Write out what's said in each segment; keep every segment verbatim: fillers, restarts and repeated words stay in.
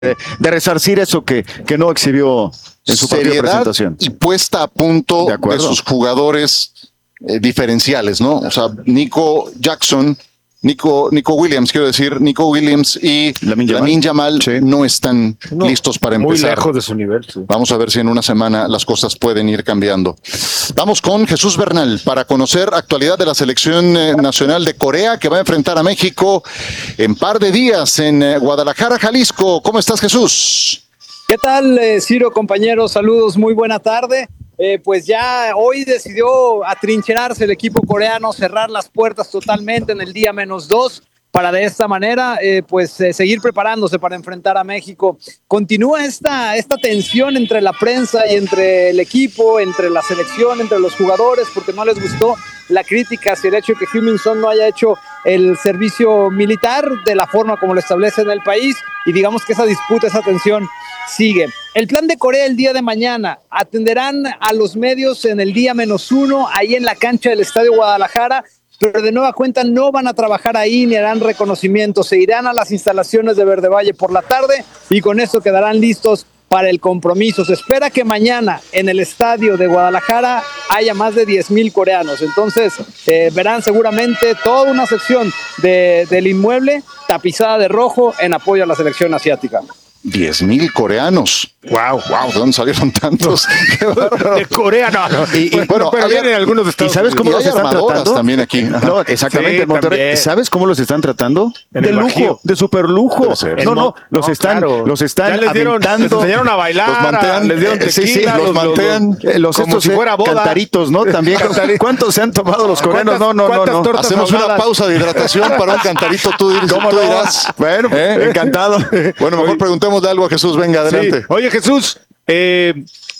de, de resarcir eso que, que no exhibió en su propia presentación. Y puesta a punto de, de sus jugadores eh, diferenciales, ¿no? O sea, Nico Jackson, Nico, Nico Williams, quiero decir, Nico Williams y Lamine Yamal sí. no están no, listos para empezar. Muy lejos de su nivel. Sí. Vamos a ver si en una semana las cosas pueden ir cambiando. Vamos con Jesús Bernal para conocer actualidad de la selección eh, nacional de Corea que va a enfrentar a México en par de días en eh, Guadalajara, Jalisco. ¿Cómo estás, Jesús? ¿Qué tal, eh, Ciro, compañeros? Saludos, muy buena tarde. Eh, pues ya hoy decidió atrincherarse el equipo coreano, cerrar las puertas totalmente en el día menos dos, para de esta manera eh, pues eh, seguir preparándose para enfrentar a México. Continúa esta, esta tensión entre la prensa y entre el equipo, entre la selección, entre los jugadores, porque no les gustó la crítica hacia el hecho de que Heung-min Son no haya hecho el servicio militar de la forma como lo establece en el país, y digamos que esa disputa, esa tensión sigue. El plan de Corea el día de mañana: atenderán a los medios en el día menos uno, ahí en la cancha del Estadio Guadalajara, pero de nueva cuenta no van a trabajar ahí ni harán reconocimiento, se irán a las instalaciones de Verde Valle por la tarde y con eso quedarán listos para el compromiso. Se espera que mañana en el estadio de Guadalajara haya más de diez mil coreanos, entonces eh, verán seguramente toda una sección de, del inmueble tapizada de rojo en apoyo a la selección asiática. diez mil coreanos. Wow, wow, ¿de dónde salieron tantos? No, de Corea, no, no. Y, y, bueno, pero vienen algunos de Estados ¿Y sabes cómo y los están tratando? También aquí. No, exactamente, sí, en Monterrey. También. ¿Sabes cómo los están tratando? En de lujo, Bajío. de super lujo. No, no, los no, están, claro. los están ya les dieron, aventando. les enseñaron a bailar, los mantean, les dieron tequila, sí, sí, los, los mantean, los, los como estos si fuera boda. Cantaritos, ¿no? También. ¿Cuántos se han tomado los coreanos? No, no, no, no. Hacemos ahogadas? una pausa de hidratación para un cantarito, tú, tú ¿Cómo no? dirás. Bueno, ¿Eh? encantado. Bueno, mejor preguntémosle algo a Jesús, venga, adelante. Sí. Oye, Jesús, eh,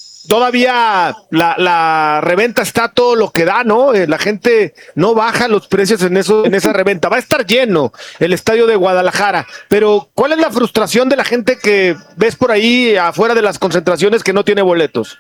todavía la, la reventa está todo lo que da, ¿no? Eh, la gente no baja los precios en eso, en esa reventa. Va a estar lleno el estadio de Guadalajara, pero ¿cuál es la frustración de la gente que ves por ahí afuera de las concentraciones que no tiene boletos?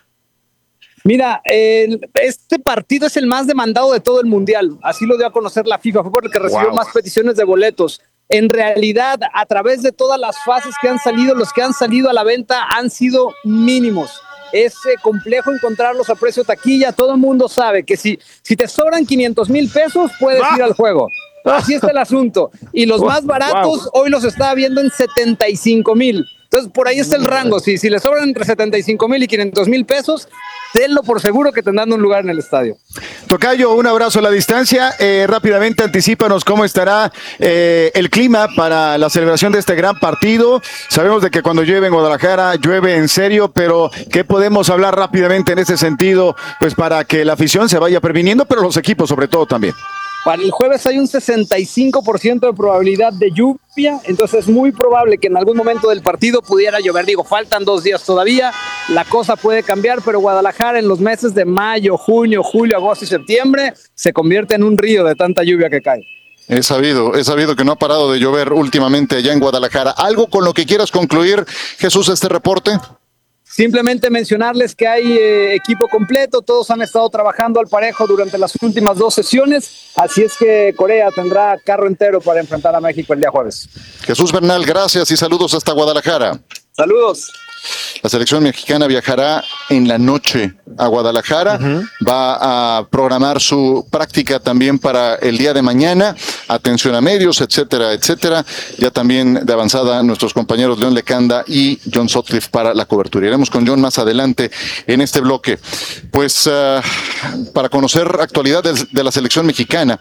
Mira, eh, este partido es el más demandado de todo el mundial, así lo dio a conocer la FIFA, fue por el que recibió wow. más peticiones de boletos. En realidad, a través de todas las fases que han salido, los que han salido a la venta han sido mínimos. Es eh, complejo encontrarlos a precio taquilla. Todo el mundo sabe que si, si te sobran quinientos mil pesos, puedes ah. ir al juego. Así está el asunto. Y los wow. más baratos, wow. hoy los estaba viendo en setenta y cinco mil. Entonces, por ahí está el rango. Si, si le sobran entre setenta y cinco mil y quinientos mil pesos, tenlo por seguro que tendrán un lugar en el estadio. Tocayo, un abrazo a la distancia. Eh, rápidamente, anticípanos cómo estará eh, el clima para la celebración de este gran partido. Sabemos de que cuando llueve en Guadalajara, llueve en serio, pero ¿qué podemos hablar rápidamente en ese sentido? Pues para que la afición se vaya previniendo, pero los equipos sobre todo también. Para el jueves hay un sesenta y cinco por ciento de probabilidad de lluvia, entonces es muy probable que en algún momento del partido pudiera llover. Digo, faltan dos días todavía, la cosa puede cambiar, pero Guadalajara en los meses de mayo, junio, julio, agosto y septiembre se convierte en un río de tanta lluvia que cae. He sabido, he sabido que no ha parado de llover últimamente allá en Guadalajara. ¿Algo con lo que quieras concluir, Jesús, este reporte? Simplemente mencionarles que hay eh, equipo completo, todos han estado trabajando al parejo durante las últimas dos sesiones, así es que Corea tendrá carro entero para enfrentar a México el día jueves. Jesús Bernal, gracias y saludos hasta Guadalajara. Saludos. La selección mexicana viajará en la noche a Guadalajara, uh-huh. va a programar su práctica también para el día de mañana, atención a medios, etcétera, etcétera. Ya también de avanzada nuestros compañeros León Lecanda y John Sutcliffe para la cobertura. Iremos con John más adelante en este bloque. Pues uh, para conocer actualidad de, de la selección mexicana,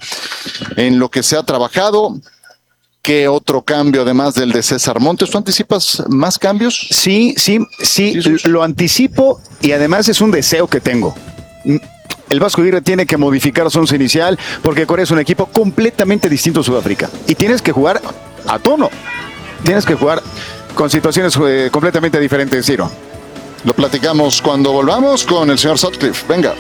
en lo que se ha trabajado. ¿Qué otro cambio además del de César Montes? ¿Tú anticipas más cambios? Sí, sí, sí, sí, sí, lo anticipo y además es un deseo que tengo. El Vasco Aguirre tiene que modificar su once inicial porque Corea es un equipo completamente distinto a Sudáfrica y tienes que jugar a tono. Tienes que jugar con situaciones eh, completamente diferentes, Ciro. Lo platicamos cuando volvamos con el señor Sutcliffe. Venga.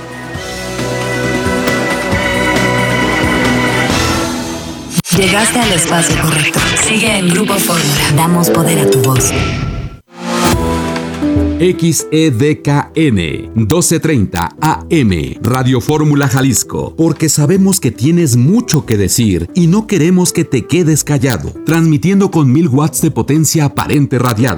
Llegaste al espacio correcto. Sigue en Grupo Fórmula. Damos poder a tu voz. X E D K N, doce treinta A M, Radio Fórmula Jalisco, porque sabemos que tienes mucho que decir y no queremos que te quedes callado, transmitiendo con mil watts de potencia aparente radiada.